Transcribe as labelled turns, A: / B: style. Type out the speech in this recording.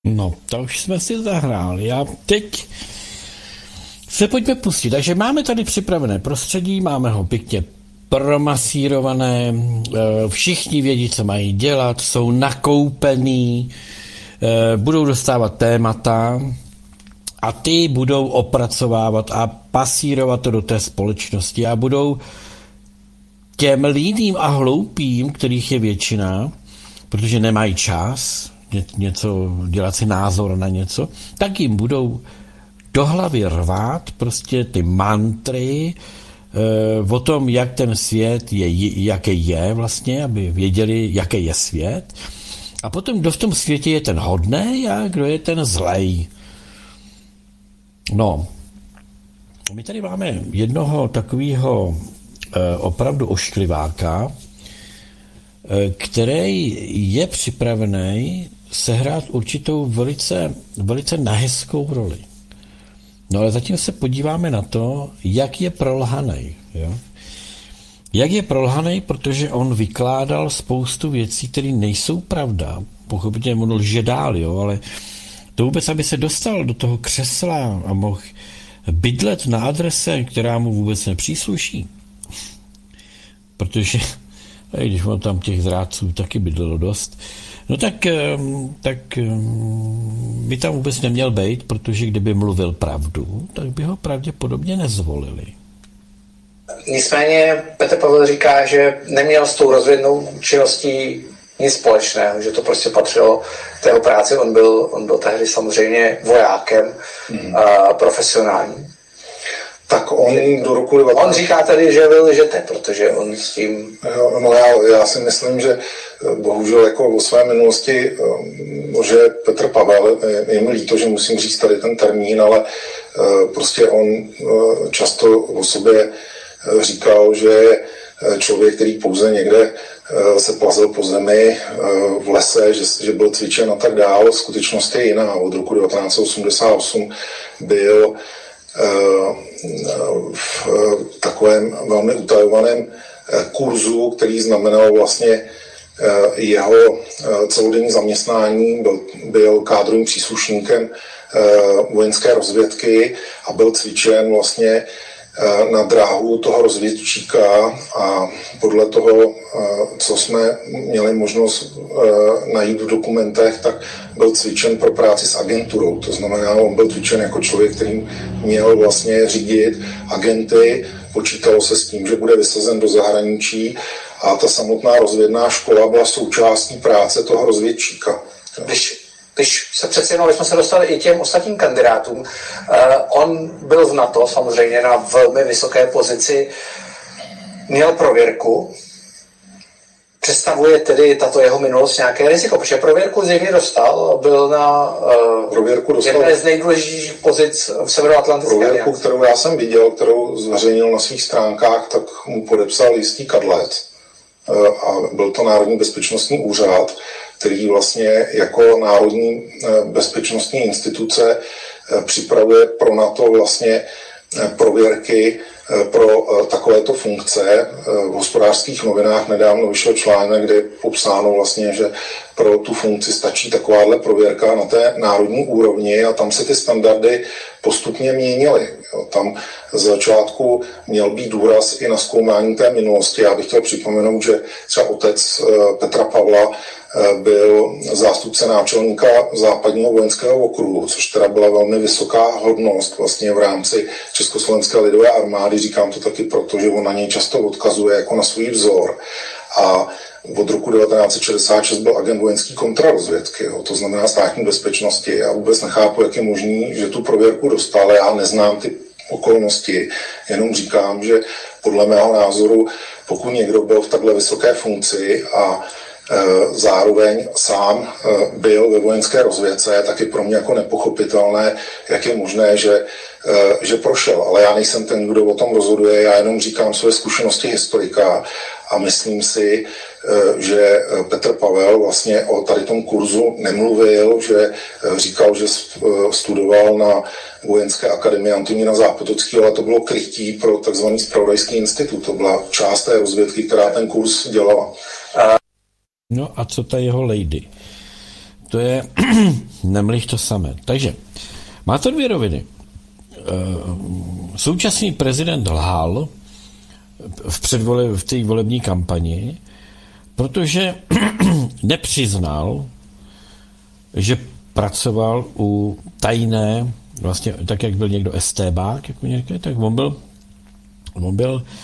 A: No, to už jsme si zahráli. A teď se pojďme pustit. Takže máme tady připravené prostředí, máme ho pěkně promasírované, všichni vědí, co mají dělat, jsou nakoupení, budou dostávat témata a ty budou opracovávat a pasírovat to do té společnosti a budou těm líným a hloupým, kterých je většina, protože nemají čas něco dělat si názor na něco, tak jim budou do hlavy rvát prostě ty mantry o tom, jak ten svět je, jaký je vlastně, aby věděli, jaký je svět. A potom, kdo v tom světě je ten hodnej a kdo je ten zlej. No, my tady máme jednoho takového opravdu oškliváka, který je připravený sehrát určitou velice nehezkou roli. No ale zatím se podíváme na to, jak je prolhanej. Jo? Jak je prolhanej, protože on vykládal spoustu věcí, které nejsou pravda. Pochopitelně on lže dál, jo? Ale to vůbec, aby se dostal do toho křesla a mohl bydlet na adrese, která mu vůbec nepřísluší. Protože když on tam těch zrádců taky bydlelo dost, no tak by tam vůbec neměl být, protože kdyby mluvil pravdu, tak by ho pravděpodobně nezvolili.
B: Nicméně Petr Pavel říká, že neměl s tou rozvědnou činností nic společného, že to prostě patřilo k té práci. On byl tehdy samozřejmě vojákem profesionálním.
C: Tak on do roku...
B: On říká tady, že vy lžete, protože on s tím...
C: No já si myslím, že bohužel jako o své minulosti že Petr Pavel, je mi líto, že musím říct tady ten termín, ale prostě on často o sobě říkal, že je člověk, který pouze někde se plazil po zemi v lese, že byl cvičen a tak dál. Skutečnost je jiná. Od roku 1988 byl v takovém velmi utajovaném kurzu, který znamenal vlastně jeho celodenní zaměstnání, byl kádrovým příslušníkem vojenské rozvědky a byl cvičen vlastně na dráhu toho rozvědčíka a podle toho, co jsme měli možnost najít v dokumentech, tak byl cvičen pro práci s agenturou. To znamená, on byl cvičen jako člověk, který měl vlastně řídit agenty, počítalo se s tím, že bude vysazen do zahraničí a ta samotná rozvědná škola byla součástí práce toho rozvědčíka.
B: Když se přeci jenom, jsme se dostali i těm ostatním kandidátům, on byl v NATO samozřejmě na velmi vysoké pozici, měl prověrku. Představuje tedy tato jeho minulost nějaké riziko, protože prověrku zřejmě dostal, byl na jedné z nejdůležitějších pozic v Severoatlantické
C: prověrku,
B: alianci.
C: kterou já jsem viděl, kterou zveřejnil na svých stránkách, tak mu podepsal jistý Kadlec. A byl to Národní bezpečnostní úřad, který vlastně jako národní bezpečnostní instituce připravuje pro NATO vlastně prověrky pro takovéto funkce. V Hospodářských novinách nedávno vyšel článek, kde je popsáno vlastně, že pro tu funkci stačí takováhle prověrka na té národní úrovni a tam se ty standardy postupně měnily. Tam z začátku měl být důraz i na zkoumání té minulosti. Já bych chtěl připomenout, že třeba otec Petra Pavla byl zástupce náčelníka západního vojenského okruhu, což teda byla velmi vysoká hodnost vlastně v rámci Československé lidové armády. Říkám to taky proto, že on na něj často odkazuje jako na svůj vzor. A od roku 1966 byl agent vojenský kontrarozvědky, to znamená státní bezpečnosti. Já vůbec nechápu, jak je možný, že tu prověrku dostal. Já neznám ty okolnosti, jenom říkám, že podle mého názoru, pokud někdo byl v takhle vysoké funkci a zároveň sám byl ve vojenské rozvědce, tak je pro mě jako nepochopitelné, jak je možné, že prošel. Ale já nejsem ten, kdo o tom rozhoduje, já jenom říkám své zkušenosti historika a myslím si, že Petr Pavel vlastně o tady tom kurzu nemluvil, že říkal, že studoval na vojenské akademii Antonína Zápotockého, ale to bylo krytí pro takzvaný zpravodajský institut. To byla část té rozvědky, která ten kurz dělala.
A: No a co ta jeho lady? to je nemlich to samé. Takže má to dvě roviny. Současný prezident lhal v té volební kampani, protože nepřiznal, že pracoval u tajné, vlastně tak, jak byl někdo estébák, jako nějaké, tak on byl